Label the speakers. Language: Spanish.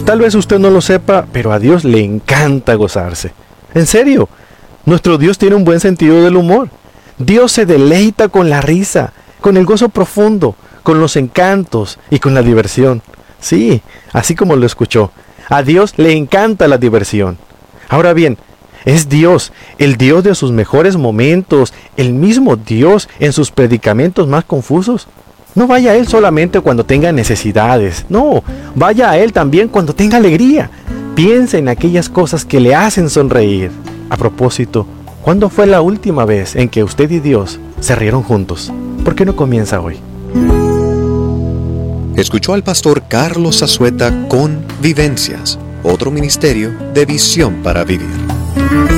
Speaker 1: Tal vez usted no lo sepa, pero a Dios le encanta gozarse. En serio, nuestro Dios tiene un buen sentido del humor. Dios se deleita con la risa, con el gozo profundo, con los encantos y con la diversión. Sí, así como lo escuchó. A Dios le encanta la diversión. Ahora bien, es Dios, el Dios de sus mejores momentos, el mismo Dios en sus predicamentos más confusos. No vaya a Él solamente cuando tenga necesidades, no, vaya a Él también cuando tenga alegría. Piense en aquellas cosas que le hacen sonreír. A propósito, ¿cuándo fue la última vez en que usted y Dios se rieron juntos? ¿Por qué no comienza hoy?
Speaker 2: Escuchó al pastor Carlos Zazueta con Vivencias, otro ministerio de Visión para Vivir.